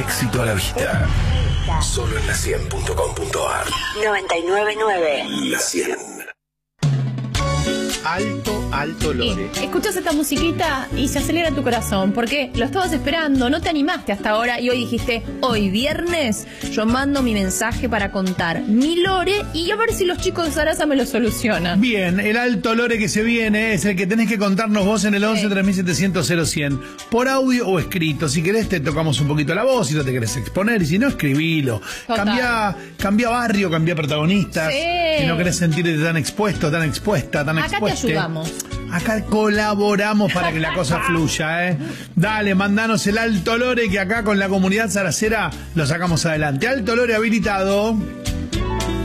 éxito a la vista. Solo en la100.com.ar. 99.9. La 100. Alto Lore. Escuchas esta musiquita y se acelera tu corazón, porque lo estabas esperando, no te animaste hasta ahora y hoy dijiste, hoy viernes yo mando mi mensaje para contar mi lore y a ver si los chicos de Sarasa me lo solucionan. Bien, el alto lore que se viene es el que tenés que contarnos vos en el 11 3700 0100 por audio o escrito. Si querés te tocamos un poquito la voz, si no te querés exponer, y si no, escribilo. Cambia barrio, cambia protagonistas. Sí. Si no querés sentirte tan expuesto, tan expuesta, tan expuesta. Acá te ayudamos. Acá colaboramos para que la cosa fluya, ¿eh? Dale, mandanos el alto lore que acá con la comunidad saracera lo sacamos adelante. Alto lore habilitado.